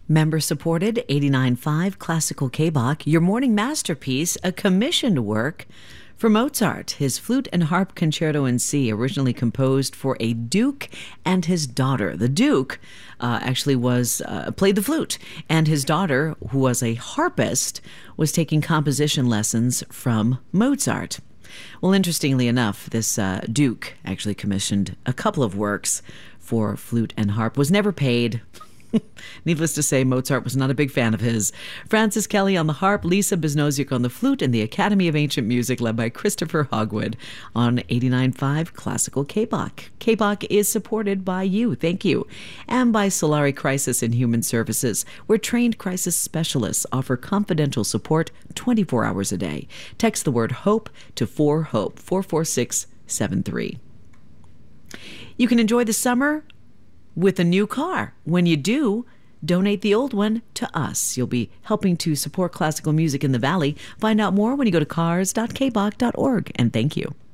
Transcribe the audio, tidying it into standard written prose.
Member-supported 89.5 Classical K-Bach, your morning masterpiece, a commissioned work for Mozart, his Flute and Harp Concerto in C, originally composed for a duke and his daughter. The duke actually played the flute, and his daughter, who was a harpist, was taking composition lessons from Mozart. Well, interestingly enough, this duke actually commissioned a couple of works for flute and harp, was never paid. Needless to say, Mozart was not a big fan of his. Francis Kelly on the harp, Lisa Biznoziuk on the flute, and the Academy of Ancient Music led by Christopher Hogwood on 89.5 Classical K-Bach. K-Bach is supported by you, thank you, and by Solari Crisis and Human Services, where trained crisis specialists offer confidential support 24 hours a day. Text the word HOPE to 4HOPE, 44673. You can enjoy the summer with a new car. When you do, donate the old one to us. You'll be helping to support classical music in the Valley. Find out more when you go to cars.kbach.org. And thank you.